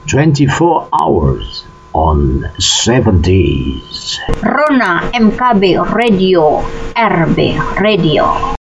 24 hours on 7 days. Rona MKB Radio RB Radio.